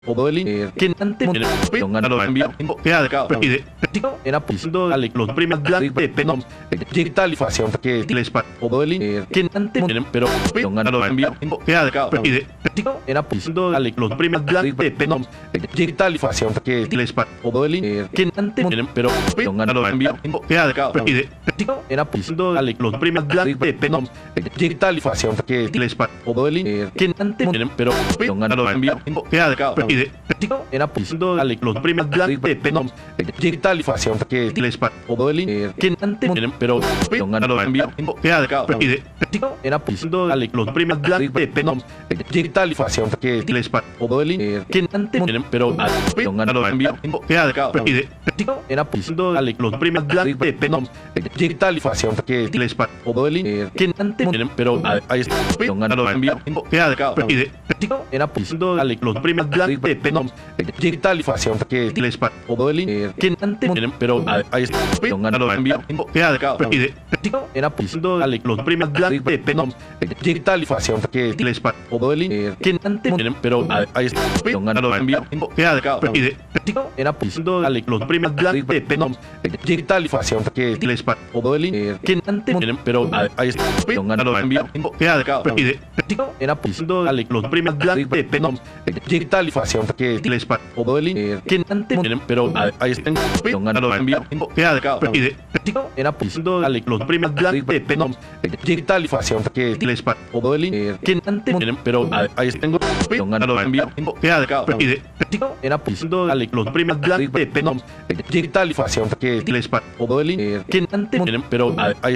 Odoeli, che nante Allora, invio, che ha ide, era possido alle los primas black de penom, digitali facion che les pa, Odoeli, che nante pero, allora, invio, che ha ide, era possido alle los primas black de penom, digitali facion che les pa, Odoeli, che nante pero, allora, invio, che ha ide, era possido alle los primas black de penom, digitali facion che les pa, Odoeli, che nante pero, allora, invio, che ha ide, era possido alle los primas black de penom, digitali facion che les pa, Odoeli, che nante pero, allora, invio, che ha ide, era possido alle los primas black de penom, digitali facion che les pa, Odoeli, che nante pero, allora, invio, che ha ide, era possido alle los primas black de penom, digitali facion che les pa, Odoeli, che nante pero, allora, invio, che ha ide, era possido alle los primas black de penom, digitali facion che les pa, Odoeli, che nante pero, allora, invio, che ha ide, era possido alle los primas black de penom, digitali facion che les pa, Odoeli, che nante pero, allora, invio, che ha ide, era possido alle los primas black de penom, digitali facion che les pa, Odoeli, che nante pero, allora, invio, che ha ide, era possido alle los primas black de penom, digitali facion che les pa, Odoeli, che nante pero, allora, invio, che ha ide, era possido alle los primas black de penom, digitali facion che les pa, Odoeli, che nante pero, allora, invio, che ha ide, era possido alle los primas black de penom, digitali facion che les pa, Odoeli, che nante pero,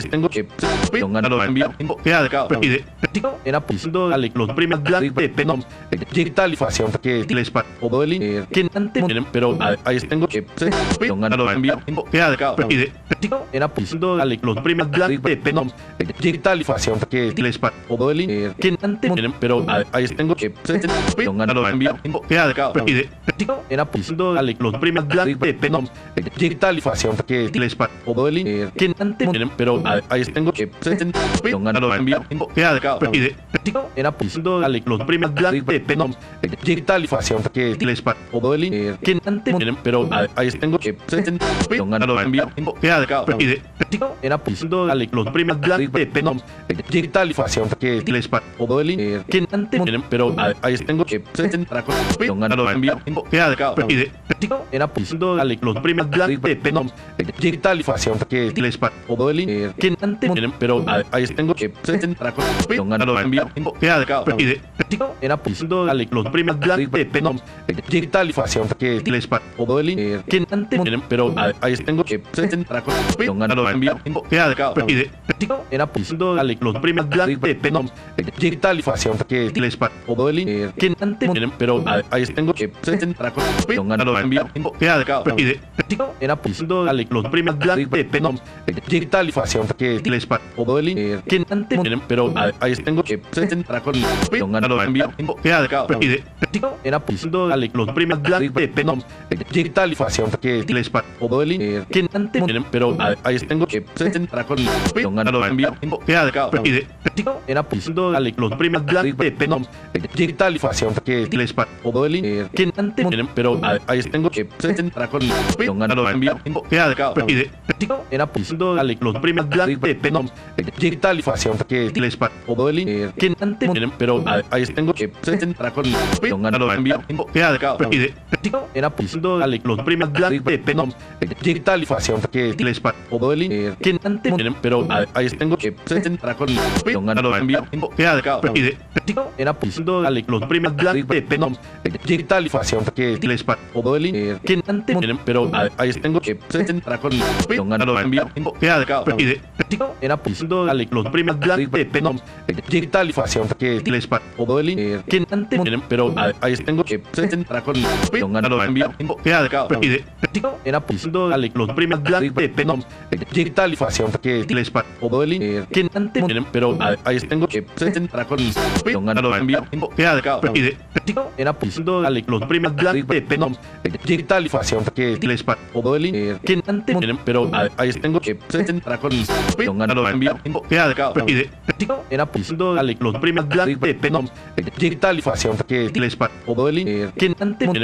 allora, invio, che ha ide, era possido alle los primas black de penom, digitali facion che les pa, Odoeli, che nante pero, allora, invio, che ha ide, era possido alle los primas black de penom, digitali facion che les pa, Odoeli, che nante pero, allora, invio, che ha ide, era possido alle los primas black de penom, digitali facion che les pa, Odoeli, che nante pero, allora, invio, che ha ide, era possido alle los primas black de penom, digitali facion che les pa, Odoeli, che nante pero, allora, invio, che ha ide, era possido alle los primas black de penom, digitali facion che les pa, Odoeli, che nante pero, allora, invio, che ha ide, era possido alle los primas black de penom, digitali facion che les pa, Odoeli, che nante pero, allora, invio, che ha ide, era possido alle los primas black de penom, digitali facion che les pa, Odoeli, che nante pero, allora, invio, che ha ide, era possido alle los primas black de penom, digitali facion che les pa, Odoeli, che nante pero, allora, invio, che ha ide, era possido alle los primas black de penom, digitali facion che les pa, Odoeli, che nante pero, allora, invio, che ha ide, era possido alle los primas black de penom, digitali facion che les pa, Odoeli, che nante pero, allora, invio, che ha ide, era possido alle los primas black de penom, digitali facion che les pa, Odoeli, che nante pero, allora, invio, che ha ide, era possido alle los primas black de penom, digitali facion che les pa, Odoeli, che nante pero, allora, invio, che ha ide, era possido alle los primas black de penom, digitali facion che les pa, Odoeli, che nante pero, allora, invio, che ha ide, era possido alle los primas black de penom, digitali facion che les pa, Odoeli, che nante pero, allora, invio, che ha ide, era possido alle los primas black de penom, digitali facion che les pa, Odoeli, che nante pero, allora, invio, che ha ide, era possido alle los primas black de penom, digitali facion che les pa, Odoeli, che nante pero, allora, invio, che ha ide, era possido alle los primas black de penom, digitali facion che les pa, Odoeli, che nante pero, allora, invio, che ha ide, era possido diciendo los primeros de digital información que les pa o del que antes